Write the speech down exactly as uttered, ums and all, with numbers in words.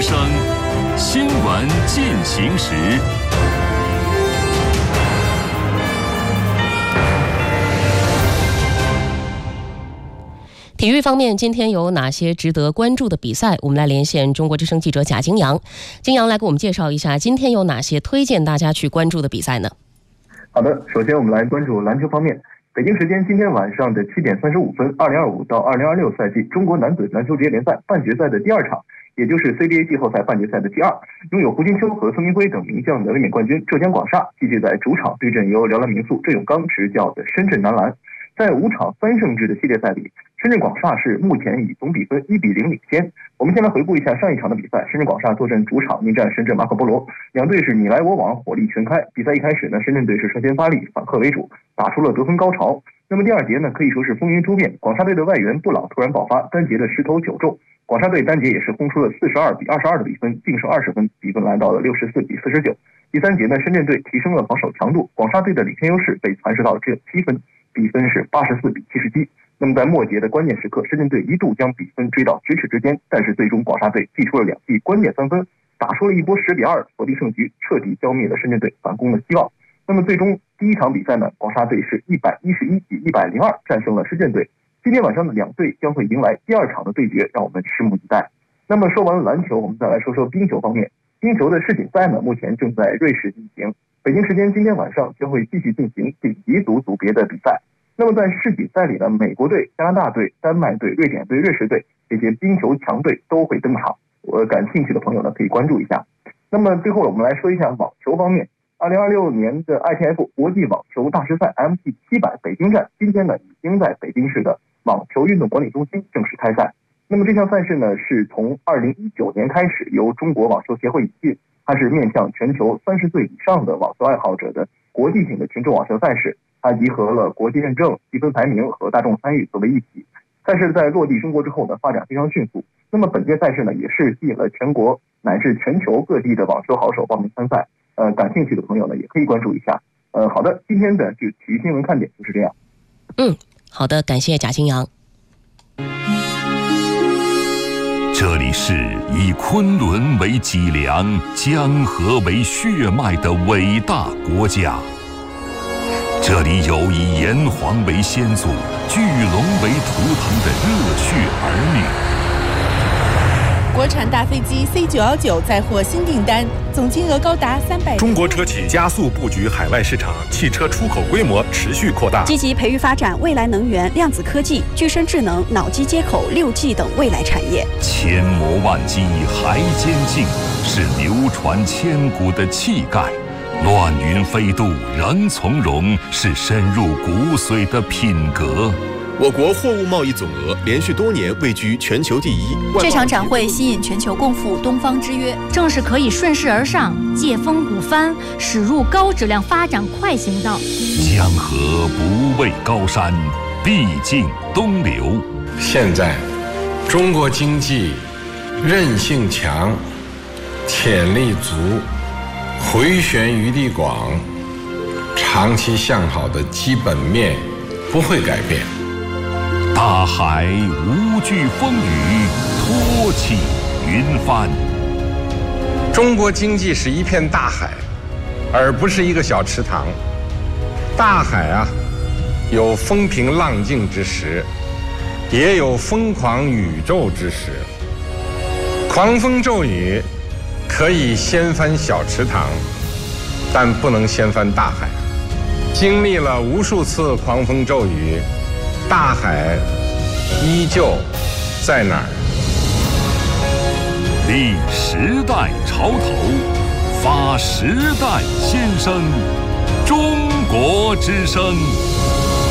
声，新闻进行时。 体育方面，今天有哪些值得关注的比赛？我们来连线中国之声记者贾金阳。金阳来给我们介绍一下，今天有哪些推荐大家去关注的比赛呢？ 好的，首先我们来关注篮球方面。北京时间今天晚上的七点三十五分，二零二五到二零二六赛季中国男子篮球职业联赛半决赛的第二场，也就是 C B A 季后赛半决赛的第二，拥有胡金秋和孙铭徽等名将的卫冕冠军浙江广厦继续在主场对阵由辽篮民宿郑永刚执教的深圳男篮。在五场三胜制的系列赛里，深圳广厦是目前以总比分一比零领先。我们先来回顾一下上一场的比赛，深圳广厦坐镇主场迎战深圳马可波罗，两队是你来我往，火力全开。比赛一开始呢，深圳队是率先发力，反客为主，打出了得分高潮。那么第二节呢，可以说是风云突变，广厦队的外援布朗突然爆发，单节的十投九中，广厦队单节也是轰出了四十二比二十二的比分，净胜二十分，比分来到了六十四比四十九。第三节呢，深圳队提升了防守强度，广厦队的领先优势被蚕食到只有七分，比分是八十四比七十七。那么在末节的关键时刻，深圳队一度将比分追到咫尺之间，但是最终广厦队祭出了两记关键三分，打出了一波十比二锁定胜局，彻底浇灭了深圳队反攻的希望。那么最终第一场比赛呢，广厦队是一百一十一比一百零二战胜了深圳队。今天晚上的两队将会迎来第二场的对决，让我们拭目以待。那么说完了篮球，我们再来说说冰球方面。冰球的世锦赛呢，目前正在瑞士进行。北京时间今天晚上将会继续进行顶级组组别的比赛。那么在世锦赛里呢，美国队、加拿大队、丹麦队、瑞典队、瑞士队这些冰球强队都会登场。我感兴趣的朋友呢，可以关注一下。那么最后我们来说一下网球方面。二零二六年的 I T F 国际网球大师赛 M T 七百北京站，今天呢已经在北京市的网球运动管理中心正式开赛。那么这项赛事呢，是从二零一九年开始由中国网球协会引进，它是面向全球三十岁以上的网球爱好者的国际性的群众网球赛事。它集合了国际认证、积分排名和大众参与作为一体。赛事在落地中国之后呢，发展非常迅速。那么本届赛事呢，也是吸引了全国乃至全球各地的网球好手报名参赛。呃，感兴趣的朋友呢，也可以关注一下。呃，好的，今天的就体育新闻看点就是这样。 嗯，好的，感谢贾金阳。 这里是以昆仑为脊梁、江河为血脉的伟大国家。这里有以炎黄为先祖、巨龙为图腾的热血儿女。 国产大飞机 C 九一九再获新订单，总金额高达三百。 中国车企加速布局海外市场，汽车出口规模持续扩大， 积极培育发展未来能源、量子科技、具身智能、脑机接口、六 G 等未来产业。 千磨万击还坚劲，是流传千古的气概。乱云飞渡仍从容，是深入骨髓的品格。 我国货物贸易总额连续多年位居全球第一。 这场展会吸引全球共赴东方之约，正是可以顺势而上，借风鼓帆，驶入高质量发展快行道。 江河不畏高山，必尽东流。 现在，中国经济韧性强，潜力足，回旋余地广，长期向好的基本面不会改变。 大海无惧风雨，托起云帆。 中国经济是一片大海，而不是一个小池塘。大海啊，有风平浪静之时，也有疯狂宇宙之时。狂风骤雨可以掀翻小池塘，但不能掀翻大海。经历了无数次狂风骤雨，大海依旧在哪儿？ 立时代潮头，发时代先声，中国之声。